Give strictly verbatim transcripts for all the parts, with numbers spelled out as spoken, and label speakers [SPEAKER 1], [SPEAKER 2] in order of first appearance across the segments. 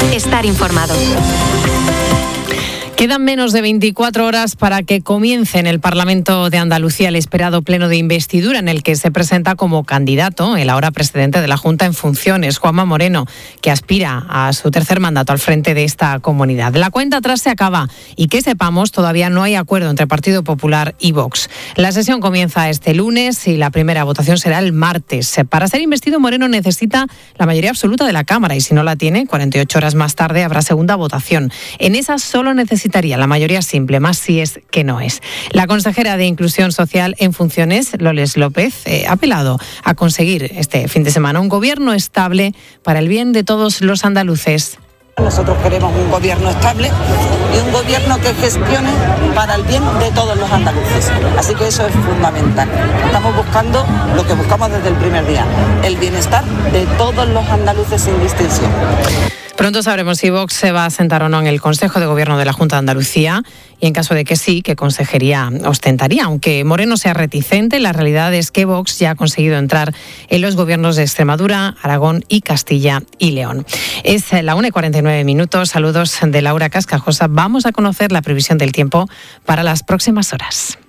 [SPEAKER 1] Estar informado.
[SPEAKER 2] Quedan menos de veinticuatro horas para que comience en el Parlamento de Andalucía el esperado pleno de investidura en el que se presenta como candidato el ahora presidente de la Junta en funciones, Juanma Moreno, que aspira a su tercer mandato al frente de esta comunidad. La cuenta atrás se acaba y que sepamos todavía no hay acuerdo entre Partido Popular y Vox. La sesión comienza este lunes y la primera votación será el martes. Para ser investido, Moreno necesita la mayoría absoluta de la Cámara y si no la tiene, cuarenta y ocho horas más tarde habrá segunda votación. En esa solo necesita la mayoría simple, más si es que no es. La consejera de Inclusión Social en funciones, Loles López, eh, ha apelado a conseguir este fin de semana un gobierno estable para el bien de todos los andaluces.
[SPEAKER 3] Nosotros queremos un gobierno estable y un gobierno que gestione para el bien de todos los andaluces. Así que eso es fundamental. Estamos buscando lo que buscamos desde el primer día, el bienestar de todos los andaluces sin distinción.
[SPEAKER 2] Pronto sabremos si Vox se va a sentar o no en el Consejo de Gobierno de la Junta de Andalucía y en caso de que sí, qué consejería ostentaría. Aunque Moreno sea reticente, la realidad es que Vox ya ha conseguido entrar en los gobiernos de Extremadura, Aragón y Castilla y León. Es la una y cuarenta y nueve minutos. Saludos de Laura Cascajosa. Vamos a conocer la previsión del tiempo para las próximas horas.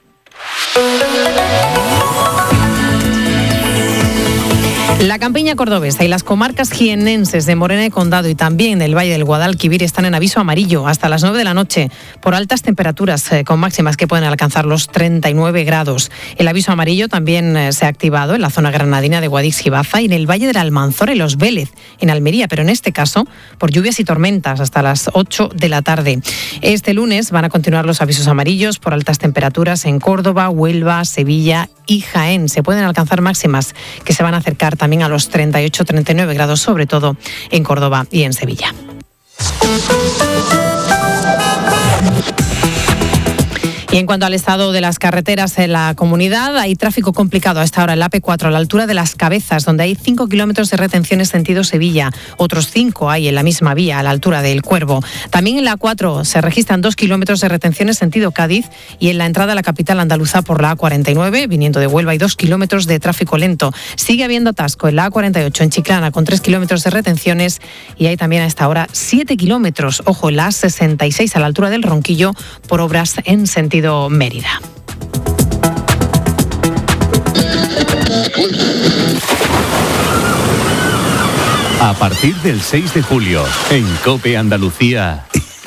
[SPEAKER 2] La campiña cordobesa y las comarcas jiennenses de Morena y Condado y también el Valle del Guadalquivir están en aviso amarillo hasta las nueve de la noche por altas temperaturas eh, con máximas que pueden alcanzar los treinta y nueve grados. El aviso amarillo también eh, se ha activado en la zona granadina de Guadix y Baza y en el Valle del Almanzora y Los Vélez, en Almería, pero en este caso por lluvias y tormentas hasta las ocho de la tarde. Este lunes van a continuar los avisos amarillos por altas temperaturas en Córdoba, Huelva, Sevilla y Jaén. Se pueden alcanzar máximas que se van a acercar también a los treinta y ocho a treinta y nueve grados, sobre todo en Córdoba y en Sevilla. Y en cuanto al estado de las carreteras en la comunidad, hay tráfico complicado a esta hora en la A P cuatro, a la altura de Las Cabezas, donde hay cinco kilómetros de retenciones sentido Sevilla. Otros cinco hay en la misma vía, a la altura del Cuervo. También en la A cuatro se registran dos kilómetros de retenciones sentido Cádiz y en la entrada a la capital andaluza por la A cuarenta y nueve, viniendo de Huelva, hay dos kilómetros de tráfico lento. Sigue habiendo atasco en la A cuarenta y ocho en Chiclana con tres kilómetros de retenciones y hay también a esta hora siete kilómetros, ojo, en la A sesenta y seis a la altura del Ronquillo por obras en sentido Mérida.
[SPEAKER 4] A partir del seis de julio, en COPE Andalucía.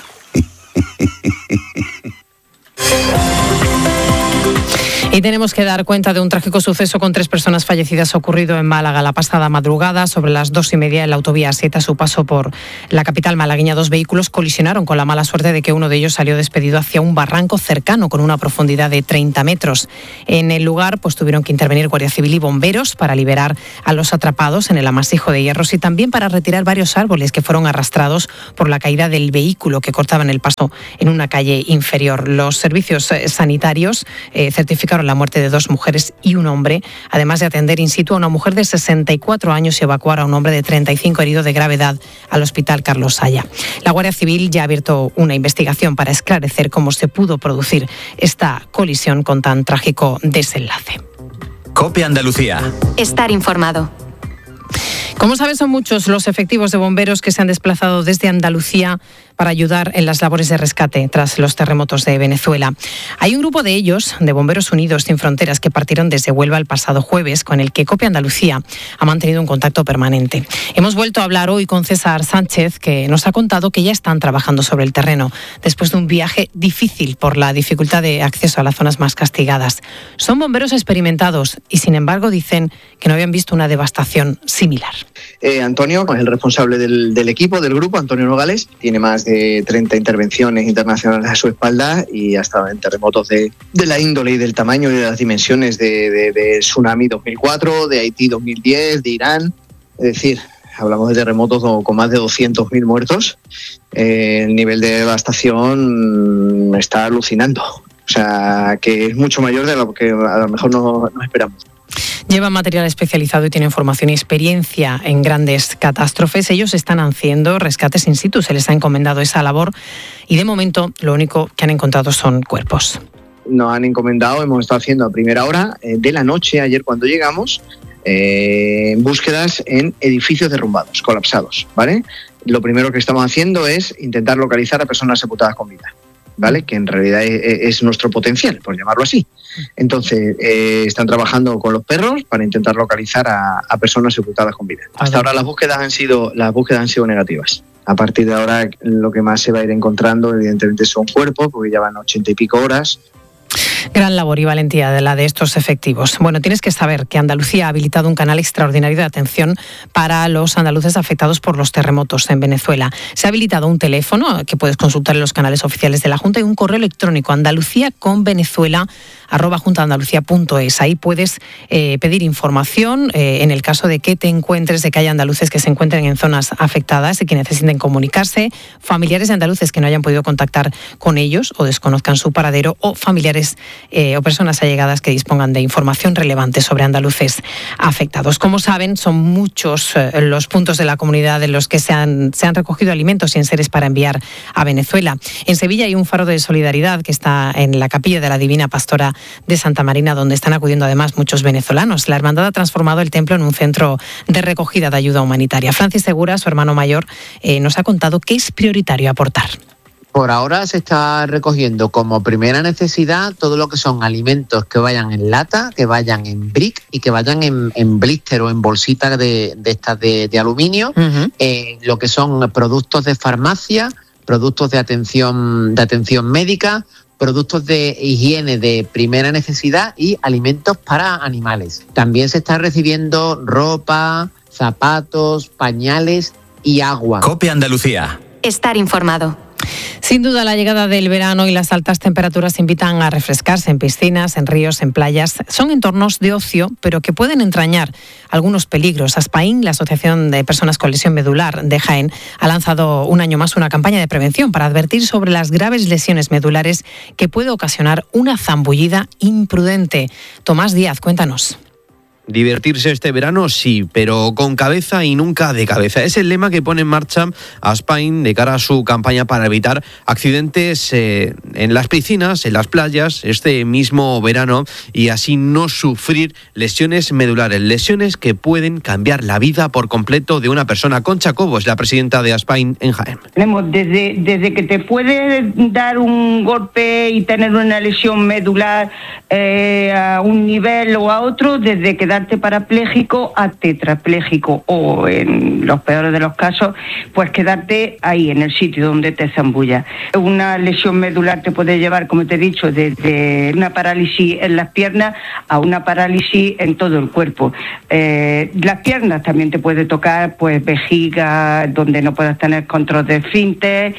[SPEAKER 2] Y tenemos que dar cuenta de un trágico suceso con tres personas fallecidas ocurrido en Málaga la pasada madrugada. Sobre las dos y media en la autovía siete, a su paso por la capital malagueña, dos vehículos colisionaron con la mala suerte de que uno de ellos salió despedido hacia un barranco cercano con una profundidad de treinta metros. En el lugar pues tuvieron que intervenir Guardia Civil y bomberos para liberar a los atrapados en el amasijo de hierros y también para retirar varios árboles que fueron arrastrados por la caída del vehículo que cortaban el paso en una calle inferior. Los servicios sanitarios eh, certificaron la muerte de dos mujeres y un hombre, además de atender in situ a una mujer de sesenta y cuatro años y evacuar a un hombre de treinta y cinco herido de gravedad al Hospital Carlos Saya. La Guardia Civil ya ha abierto una investigación para esclarecer cómo se pudo producir esta colisión con tan trágico desenlace.
[SPEAKER 5] COPE Andalucía.
[SPEAKER 1] Estar informado.
[SPEAKER 2] Como saben, son muchos los efectivos de bomberos que se han desplazado desde Andalucía para ayudar en las labores de rescate tras los terremotos de Venezuela. Hay un grupo de ellos, de Bomberos Unidos Sin Fronteras, que partieron desde Huelva el pasado jueves, con el que COPE Andalucía ha mantenido un contacto permanente. Hemos vuelto a hablar hoy con César Sánchez, que nos ha contado que ya están trabajando sobre el terreno, después de un viaje difícil por la dificultad de acceso a las zonas más castigadas. Son bomberos experimentados y, sin embargo, dicen que no habían visto una devastación similar.
[SPEAKER 6] Eh, Antonio es el responsable del, del equipo, del grupo, Antonio Nogales, tiene más de treinta intervenciones internacionales a su espalda y ha estado en terremotos de, de la índole y del tamaño y de las dimensiones de, de, de Tsunami dos mil cuatro, de Haití dos mil diez, de Irán. Es decir, hablamos de terremotos con más de doscientos mil muertos. Eh, el nivel de devastación está alucinando. O sea, que es mucho mayor de lo que a lo mejor no, no esperamos.
[SPEAKER 2] Llevan material especializado y tienen formación y experiencia en grandes catástrofes. Ellos están haciendo rescates in situ, se les ha encomendado esa labor y de momento lo único que han encontrado son cuerpos.
[SPEAKER 6] Nos han encomendado, hemos estado haciendo a primera hora eh, de la noche, ayer cuando llegamos, eh, búsquedas en edificios derrumbados, colapsados, ¿vale? lo primero que estamos haciendo es intentar localizar a personas sepultadas con vida, ¿vale? Que en realidad es, es nuestro potencial, por llamarlo así. Entonces, eh, están trabajando con los perros para intentar localizar a, a personas sepultadas con vida. Hasta ahora las búsquedas han sido las búsquedas han sido negativas. A partir de ahora, lo que más se va a ir encontrando, evidentemente, son cuerpos, porque ya van ochenta y pico horas.
[SPEAKER 2] Gran labor y valentía de la de estos efectivos. Bueno, tienes que saber que Andalucía ha habilitado un canal extraordinario de atención para los andaluces afectados por los terremotos en Venezuela. Se ha habilitado un teléfono que puedes consultar en los canales oficiales de la Junta y un correo electrónico andaluciaconvenezuela arroba juntaandalucía.es. Ahí puedes eh, pedir información eh, en el caso de que te encuentres, de que haya andaluces que se encuentren en zonas afectadas y que necesiten comunicarse, familiares de andaluces que no hayan podido contactar con ellos o desconozcan su paradero, o familiares eh, o personas allegadas que dispongan de información relevante sobre andaluces afectados. Como saben, son muchos eh, los puntos de la comunidad en los que se han, se han recogido alimentos y enseres para enviar a Venezuela. En Sevilla hay un faro de solidaridad que está en la Capilla de la Divina Pastora de Santa Marina, donde están acudiendo además muchos venezolanos. La hermandad ha transformado el templo en un centro de recogida de ayuda humanitaria. Francis Segura, su hermano mayor, eh, nos ha contado qué es prioritario aportar.
[SPEAKER 7] Por ahora se está recogiendo como primera necesidad todo lo que son alimentos que vayan en lata, que vayan en brick y que vayan en, en blister o en bolsitas de, de estas de, de aluminio, uh-huh. eh, lo que son productos de farmacia, productos de atención, de atención médica, productos de higiene de primera necesidad y alimentos para animales. También se está recibiendo ropa, zapatos, pañales y agua.
[SPEAKER 5] COPE Andalucía.
[SPEAKER 1] Estar informado.
[SPEAKER 2] Sin duda, la llegada del verano y las altas temperaturas invitan a refrescarse en piscinas, en ríos, en playas. Son entornos de ocio, pero que pueden entrañar algunos peligros. Aspain, la Asociación de Personas con Lesión Medular de Jaén, ha lanzado un año más una campaña de prevención para advertir sobre las graves lesiones medulares que puede ocasionar una zambullida imprudente. Tomás Díaz, cuéntanos.
[SPEAKER 8] Divertirse este verano sí, pero con cabeza y nunca de cabeza. Es el lema que pone en marcha Aspain de cara a su campaña para evitar accidentes eh, en las piscinas, en las playas, este mismo verano, y así no sufrir lesiones medulares, lesiones que pueden cambiar la vida por completo de una persona. Concha Cobo es la presidenta de Aspain en Jaén.
[SPEAKER 9] Tenemos desde, desde que te puede dar un golpe y tener una lesión medular eh, a un nivel o a otro, desde que darte parapléjico a tetrapléjico, o en los peores de los casos, pues quedarte ahí en el sitio donde te zambullas. Una lesión medular te puede llevar, como te he dicho, desde una parálisis en las piernas a una parálisis en todo el cuerpo. Eh, las piernas también te puede tocar, pues vejiga, donde no puedas tener control de esfínter,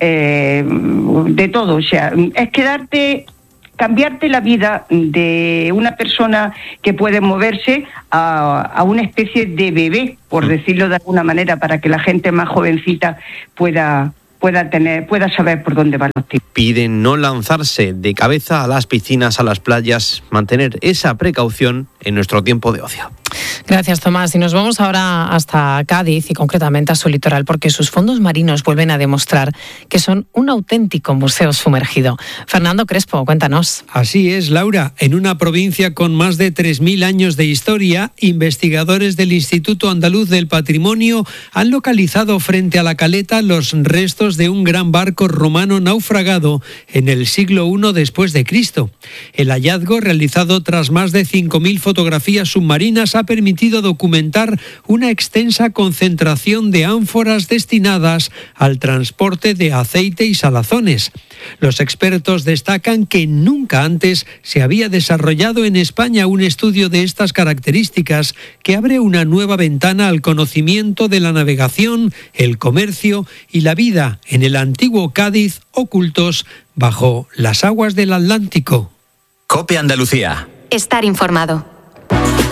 [SPEAKER 9] eh, de todo. O sea, es quedarte... cambiarte la vida de una persona que puede moverse a, a una especie de bebé, por decirlo de alguna manera, para que la gente más jovencita pueda, pueda tener, pueda saber por dónde van los tiros.
[SPEAKER 8] Piden no lanzarse de cabeza a las piscinas, a las playas, mantener esa precaución en nuestro tiempo de ocio.
[SPEAKER 2] Gracias, Tomás. Y nos vamos ahora hasta Cádiz y concretamente a su litoral, porque sus fondos marinos vuelven a demostrar que son un auténtico museo sumergido. Fernando Crespo, cuéntanos.
[SPEAKER 10] Así es, Laura. En una provincia con más de tres mil años de historia, investigadores del Instituto Andaluz del Patrimonio han localizado frente a la caleta los restos de un gran barco romano naufragado en el siglo primero después de Cristo. El hallazgo, realizado tras más de cinco mil fotografías submarinas, ha permitido documentar una extensa concentración de ánforas destinadas al transporte de aceite y salazones. Los expertos destacan que nunca antes se había desarrollado en España un estudio de estas características que abre una nueva ventana al conocimiento de la navegación, el comercio y la vida en el antiguo Cádiz ocultos bajo las aguas del Atlántico.
[SPEAKER 5] COPE Andalucía.
[SPEAKER 1] Estar informado.